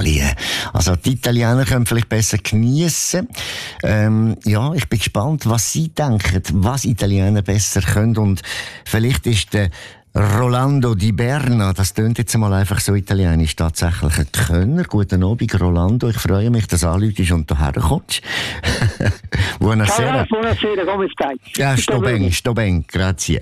Italien. Also die Italiener können vielleicht besser geniessen. Ja, ich bin gespannt, was sie denken, was Italiener besser können. Und vielleicht ist der Rolando Di Berna, das tönt jetzt mal einfach so italienisch, tatsächlich ein Könner. Guten Abend, Rolando. Ich freue mich, dass du anrufst und hierher kommst. Buonasera. Buonasera, come stai? Ja, sto bene, grazie.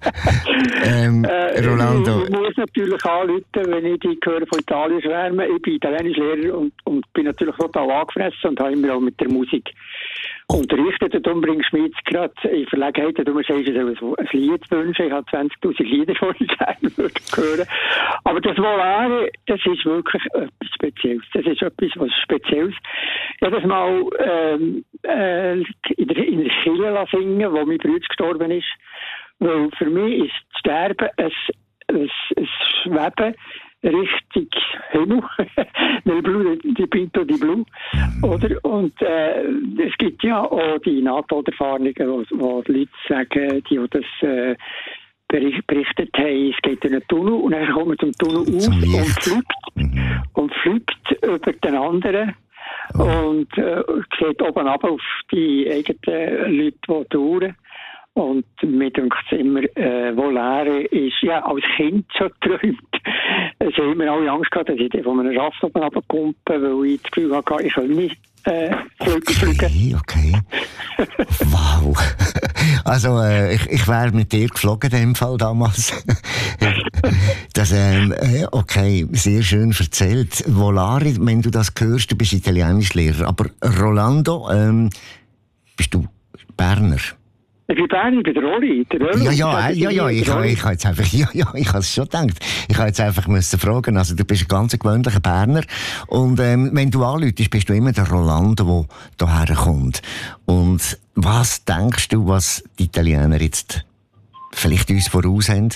Rolando. Ich muss natürlich anrufen, wenn ich die höre von Italien schwärmen. Ich bin Italienischlehrer und bin natürlich total angefressen und habe immer auch mit der Musik unterrichtet. Und darum bringst du mir jetzt gerade in Verlegenheit, du sagst, ich soll ein Lied wünschen. Ich habe 20'000 Lieder, die ich gerne würde hören. Aber das Volare, das ist wirklich etwas Spezielles. Das ist etwas, was Spezielles. Ich habe das mal in der Kirche singen, wo mein Bruder gestorben ist. Weil für mich ist das Sterben ein Schweben Richtung Himmel. Nel Blu di Pinto di Blu. Oder? Und es gibt ja auch die Nahtoderfahrungen, wo die Leute sagen, die das berichtet haben, es geht in einen Tunnel und dann kommt man zum Tunnel auf und fliegt über den anderen. Und sieht oben ab auf die eigenen Leute, die dauern. Und mir denkt es immer, Volare ist, ja, als Kind schon geträumt. Es haben immer alle Angst gehabt, dass ich von einem Raft oben runterkumpe, weil ich das Gefühl hatte, ich kann nicht fliegen. Okay. Wow. Also, ich wäre mit dir geflogen in dem Fall damals. Das, okay, sehr schön erzählt. Volare, wenn du das hörst, du bist Italienischlehrer. Aber Rolando, bist du Berner? Ich bin Berner, ich bin der Rolli. Ich habe jetzt einfach, ich habe es schon gedacht. Ich habe jetzt einfach müssen fragen. Also, du bist ein ganz gewöhnlicher Berner. Und, wenn du anrufst, bist du immer der Rolando, der hierher kommt. Und was denkst du, was die Italiener jetzt vielleicht uns voraus haben?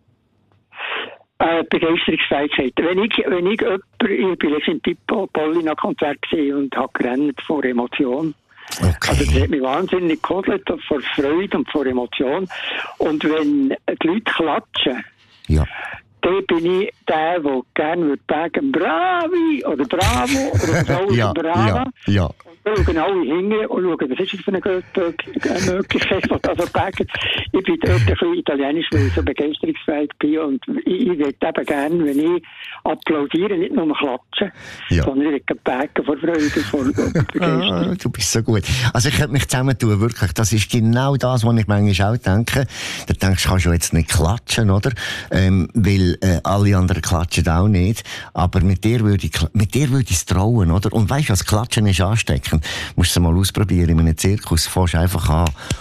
Begeisterungsfähigkeit. Wenn ich bin letztens in Pollina Konzert gesehen und habe gerannt vor Emotion. Okay. Also das hat mich wahnsinnig gehodelt vor Freude und vor Emotion. Und wenn die Leute klatschen, dann bin ich der gerne sagen Bravi oder Bravo oder Brava. Ja. Und schauen alle hingehen und schauen, was ist das für eine Möglichkeit, was da so sagen. Ich bin dort ein bisschen italienisch, weil ich so begeisterungsfähig bin und ich würde eben gerne, wenn ich applaudiere, nicht nur klatschen, sondern ich würde backen vor Freude, vor Begeisterung. Du bist so gut. Also ich könnte mich zusammentun, wirklich. Das ist genau das, was ich manchmal auch denke. Da denkst du, kannst du jetzt nicht klatschen, oder? Weil alle anderen klatschen auch nicht. Aber mit dir würde ich es trauen, oder? Und weißt du, was Klatschen ist ansteckend? Musst du es mal ausprobieren in einem Zirkus. Fängst einfach an